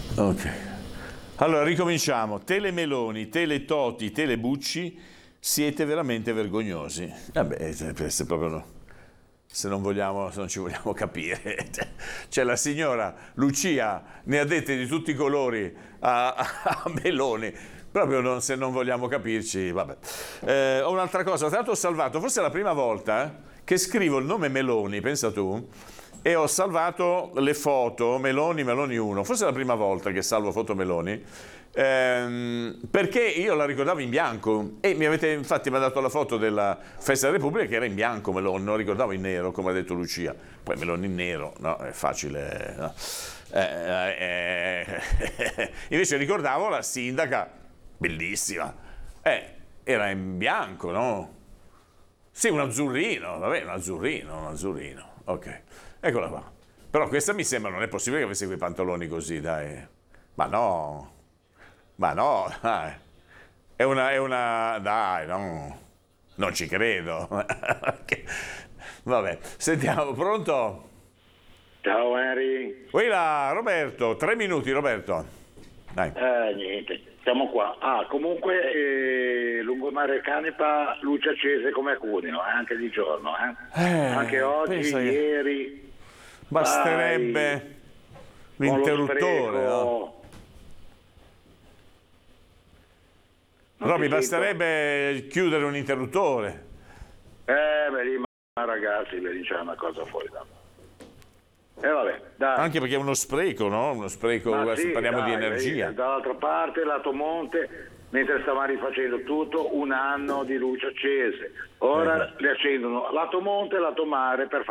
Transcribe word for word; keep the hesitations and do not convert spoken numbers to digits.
Ok. Allora, ricominciamo. Tele Meloni, Tele Toti, Tele Bucci, siete veramente vergognosi. Vabbè, se proprio se non vogliamo, se non ci vogliamo capire. C'è la signora Lucia, ne ha dette di tutti i colori a, a Meloni. Proprio non, se non vogliamo capirci, vabbè. Eh, ho un'altra cosa, tra l'altro ho salvato, forse è la prima volta eh, che scrivo il nome Meloni, pensa tu, e ho salvato le foto Meloni, Meloni uno, forse è la prima volta che salvo foto Meloni, ehm, perché io la ricordavo in bianco e mi avete infatti mandato la foto della Festa della Repubblica che era in bianco Meloni, non ricordavo in nero come ha detto Lucia, poi Meloni in nero, no, è facile, no? Eh, eh, eh, invece ricordavo la sindaca, bellissima, eh, era in bianco, no? Sì, un azzurrino, vabbè, un azzurrino, un azzurrino, ok. Eccola qua. Però questa mi sembra, non è possibile che avesse quei pantaloni così, dai. Ma no. Ma no, dai. È una, è una, dai, no. Non ci credo. Vabbè, sentiamo, pronto? Ciao Henry. Qui là, Roberto, tre minuti, Roberto. Dai. Eh, niente, siamo qua. Ah, comunque, eh, lungomare Canepa, luce accese come a Cuneo, eh, anche di giorno, eh. Eh, anche oggi, ieri. Basterebbe l'interruttore, no? Roby, basterebbe chiudere un interruttore. Eh, beh, lì, ma ragazzi, beh, lì c'è una cosa fuori da me. E eh, vabbè, dai. Anche perché è uno spreco, no? Uno spreco, adesso sì, parliamo dai, di energia. Vedi, dall'altra parte, lato monte, mentre stavamo rifacendo tutto, un anno di luce accese. Ora eh. le accendono lato monte e lato mare per fare